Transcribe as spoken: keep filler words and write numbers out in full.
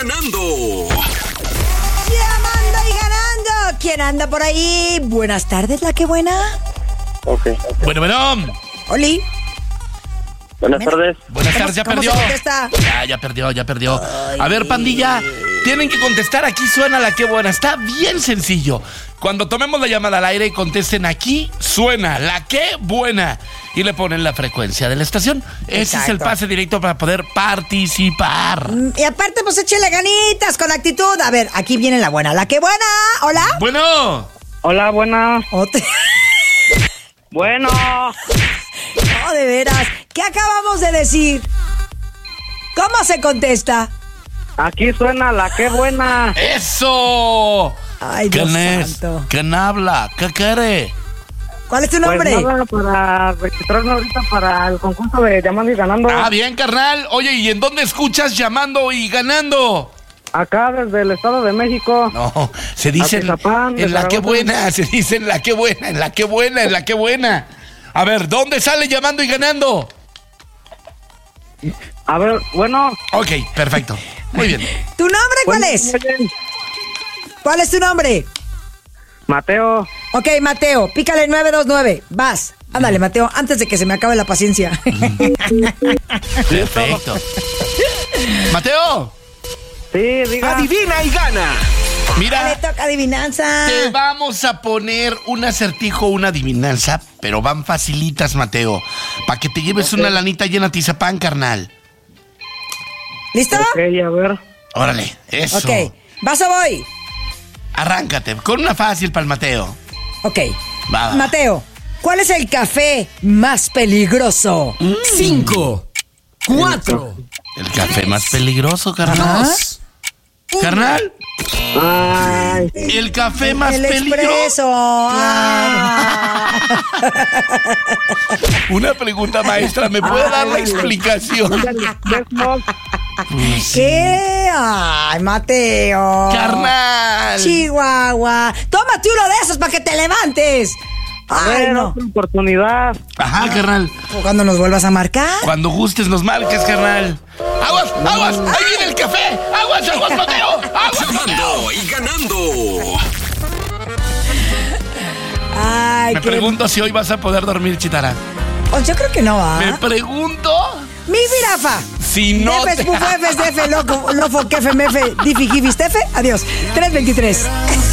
ganando. Llamando y ganando. ¿Quién anda por ahí? Buenas tardes, la que buena. Ok. okay. Bueno, bueno. Oli. Buenas tardes. Buenas tardes, ya ¿Cómo perdió. se contesta? Ya, ya perdió, ya perdió. A ver, pandilla, tienen que contestar. Aquí suena la que buena. Está bien sencillo. Cuando tomemos la llamada al aire y contesten aquí, suena la que buena. Y le ponen la frecuencia de la estación. Ese Exacto. es el pase directo para poder participar. Y aparte, pues échele ganitas con actitud. A ver, aquí viene la buena. La que buena. Hola. Bueno. Hola, buenas. Ote- Bueno. No, de veras. ¿Qué acabamos de decir? ¿Cómo se contesta? Aquí suena la que buena. ¡Eso! Ay, Dios ¿Quién es? santo. ¿Quién habla? ¿Qué quiere? ¿Cuál es tu Pues nombre? nada, para registrarme ahorita para el concurso de Llamando y Ganando. Ah, bien, carnal. Oye, ¿y en dónde escuchas llamando y ganando? Acá desde el Estado de México. No, se dice en, Atizapán, de en la que Zaragoza. buena, se dice en la que buena, en la que buena, en la que buena. A ver, ¿dónde sale llamando y ganando? A ver, bueno. Ok, perfecto. Muy bien. ¿Tu nombre cuál bueno, es? bien. ¿Cuál es tu nombre? Mateo. Ok, Mateo, pícale nueve dos nueve. Vas. Ándale, Mateo, antes de que se me acabe la paciencia. Perfecto. Mateo, Sí, diga. Adivina y gana. Le mira, toca adivinanza. te vamos a poner un acertijo, una adivinanza, pero van facilitas, Mateo, para que te lleves una lanita llena a Tizapán, carnal. ¿Listo? Ok, a ver. Órale, eso. Ok. ¿Vas o voy? Arráncate, con una fácil para el Mateo. Ok. Va, va. Mateo, ¿cuál es el café más peligroso? Cinco, cuatro, El café más peligroso, carnal. dos. Carnal, Ay, el café más el peligroso. expreso. Ah. Una pregunta, maestra, ¿me puede dar la Ay. explicación? Desmos. ¿Qué? Ay, Mateo. Carnal. Chihuahua. Tómate uno de esos para que te levantes. A Ay, ver, no. otra oportunidad. Ajá, carnal. Cuando nos vuelvas a marcar. Cuando gustes nos marques, carnal. ¡Aguas, aguas! ¡Ahí viene el café! ¡Aguas, aguas, Mateo! ¡Aguas, Mateo! Llamando y ganando. Ay, Me qué... pregunto si hoy vas a poder dormir, Chitara. Oh, yo creo que no va. Me pregunto Mi virafa. si no Nefes, te... pufefes, defe, loco, lofo, kefe, mefe, difi, gifis, tefe. Adiós. tres veintitrés.